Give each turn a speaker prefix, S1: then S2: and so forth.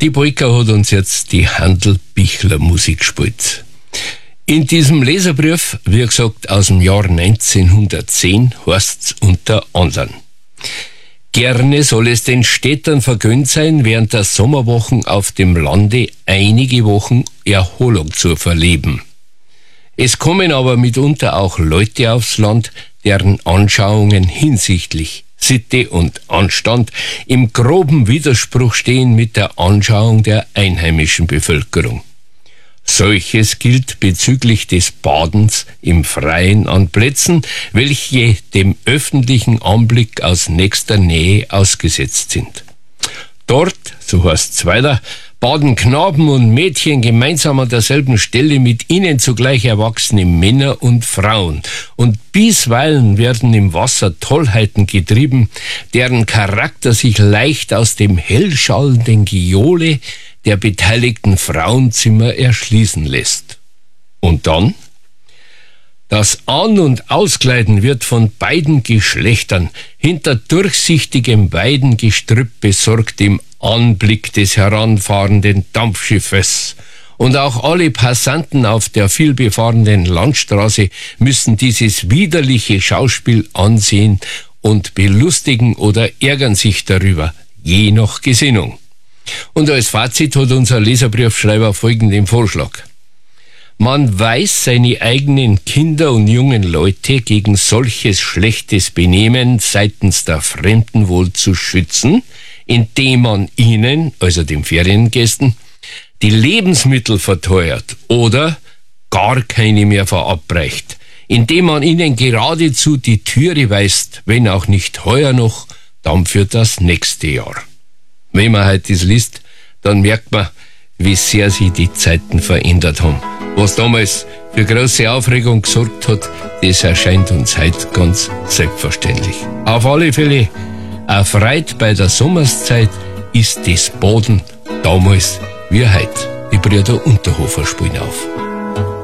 S1: Die Polka hat uns jetzt die Handel-Bichler Musik gespielt. In diesem Leserbrief, wie gesagt, aus dem Jahr 1910, heißt's unter anderem: Gerne soll es den Städtern vergönnt sein, während der Sommerwochen auf dem Lande einige Wochen Erholung zu verleben. Es kommen aber mitunter auch Leute aufs Land, deren Anschauungen hinsichtlich Sitte und Anstand im groben Widerspruch stehen mit der Anschauung der einheimischen Bevölkerung. Solches gilt bezüglich des Badens im Freien an Plätzen, welche dem öffentlichen Anblick aus nächster Nähe ausgesetzt sind. Dort, so heißt's weiter, baden Knaben und Mädchen gemeinsam an derselben Stelle mit ihnen zugleich erwachsene Männer und Frauen. Und bisweilen werden im Wasser Tollheiten getrieben, deren Charakter sich leicht aus dem hellschallenden Gejohle der beteiligten Frauenzimmer erschließen lässt. Und dann? Das An- und Auskleiden wird von beiden Geschlechtern hinter durchsichtigem Weidengestrüpp besorgt im Anblick des heranfahrenden Dampfschiffes. Und auch alle Passanten auf der vielbefahrenen Landstraße müssen dieses widerliche Schauspiel ansehen und belustigen oder ärgern sich darüber, je nach Gesinnung. Und als Fazit hat unser Leserbriefschreiber folgenden Vorschlag: Man weiß seine eigenen Kinder und jungen Leute gegen solches schlechtes Benehmen seitens der Fremden wohl zu schützen, indem man ihnen, also den Feriengästen, die Lebensmittel verteuert oder gar keine mehr verabreicht, indem man ihnen geradezu die Türe weist, wenn auch nicht heuer noch, dann für das nächste Jahr. Wenn man heute das liest, dann merkt man, wie sehr sich die Zeiten verändert haben. Was damals für große Aufregung gesorgt hat, das erscheint uns heute ganz selbstverständlich. Auf alle Fälle, erfreut bei der Sommerszeit ist das Baden damals wie heute. Die Brüder Unterhofer spielen auf.